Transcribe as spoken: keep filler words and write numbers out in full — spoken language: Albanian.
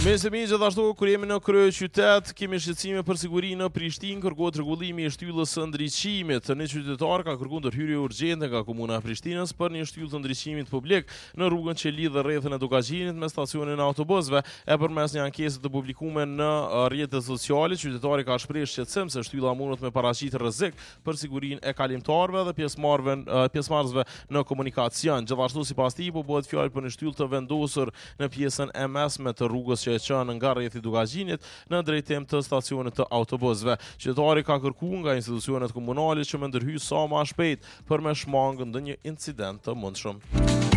Me se mi gjithashtu kur jemi në kryeqytet, kemi shqetësime për sigurinë në Prishtinë, kërkohet rregullimi i shtyllës së ndriçimit. Një qytetar ka kërkuar ndërhyrje urgjente nga komuna e Prishtinës për një shtyllë të ndriçimit publik në rrugën që lidh rrethën e Dugaxhinit me stacionin e autobusëve. E përmes një ankese të publikuar në rrjetet sociale, qytetari ka shprehur shqetësim se shtylla mundet me paraqitë rrezik për sigurinë e kalimtarëve dhe pjesëmarrëve pjesëmarrësve në komunikacion. Gjithashtu sipas tij po bëhet fjalë për një shtyllë të vendosur në pjesën e mesme të rrugës që e çon nga rrjethi Dugaxhinit në drejtim të stacionit të autobusëve. Qytetari ka kërkuar nga institucionet komunale që më ndërhyjë sa më shpejt për me shmangë ndonjë incident të mundshëm.